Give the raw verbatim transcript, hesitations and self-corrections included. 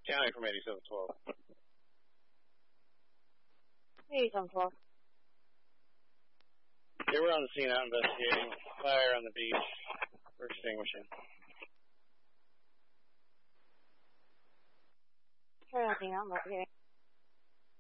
County from eighty-seven twelve. eighty-seven twelve. They were on the scene out investigating. Fire on the beach. We're extinguishing. Try nothing out investigating.